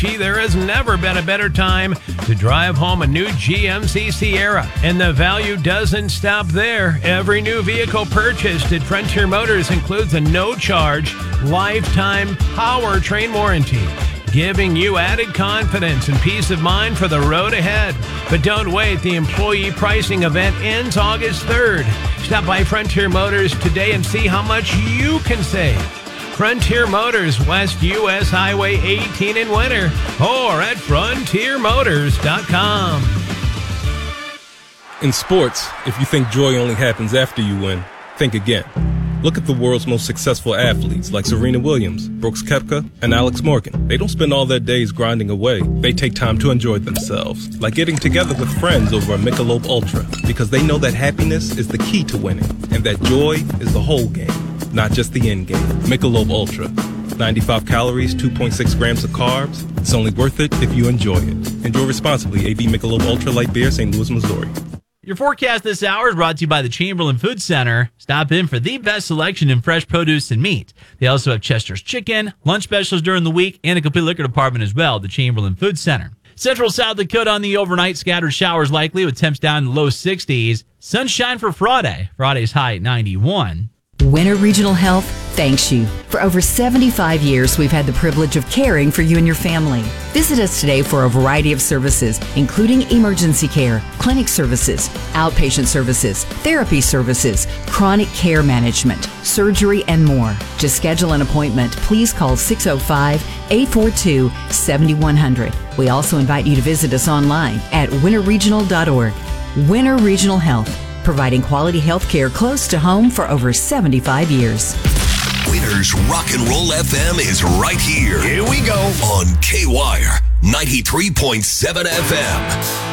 Gee, there has never been a better time to drive home a new GMC Sierra. And the value doesn't stop there. Every new vehicle purchased at Frontier Motors includes a no-charge, lifetime powertrain warranty, giving you added confidence and peace of mind for the road ahead. But don't wait. The employee pricing event ends August 3rd. Stop by Frontier Motors today and see how much you can save. Frontier Motors, West US Highway 18 in Winter, or at frontiermotors.com. In sports, if you think joy only happens after you win, think again. Look at the world's most successful athletes like Serena Williams, Brooks Koepka, and Alex Morgan. They don't spend all their days grinding away. They take time to enjoy themselves, like getting together with friends over a Michelob Ultra, because they know that happiness is the key to winning, and that joy is the whole game, not just the end game. Michelob Ultra. 95 calories, 2.6 grams of carbs. It's only worth it if you enjoy it. Enjoy responsibly. AB Michelob Ultra Light Beer, St. Louis, Missouri. Your forecast this hour is brought to you by the Chamberlain Food Center. Stop in for the best selection in fresh produce and meat. They also have Chester's Chicken, lunch specials during the week, and a complete liquor department as well, the Chamberlain Food Center. Central South Dakota on the overnight, scattered showers likely with temps down in the low 60s. Sunshine for Friday. Friday's high at 91. Winter Regional Health thanks you. For over 75 years, we've had the privilege of caring for you and your family. Visit us today for a variety of services, including emergency care, clinic services, outpatient services, therapy services, chronic care management, surgery, and more. To schedule an appointment, please call 605-842-7100. We also invite you to visit us online at winterregional.org. Winter Regional Health, providing quality health care close to home for over 75 years. Winter's Rock and Roll FM is right here. Here we go on K-Wire 93.7 FM.